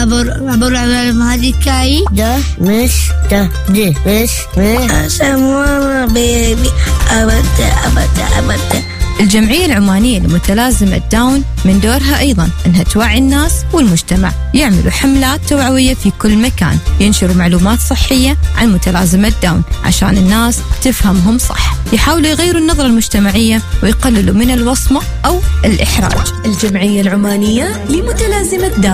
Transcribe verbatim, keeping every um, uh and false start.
عبر عبر هذه كاي ده مش ده دي مش مش سموها بيبي أبدا أبدا أبدا. الجمعية العمانية لمتلازمة داون من دورها أيضا أنها توعي الناس والمجتمع، يعملوا حملات توعوية في كل مكان، ينشروا معلومات صحية عن متلازمة داون عشان الناس تفهمهم صح، يحاولوا يغيروا النظرة المجتمعية ويقللوا من الوصمة أو الإحراج. الجمعية العمانية لمتلازمة داون.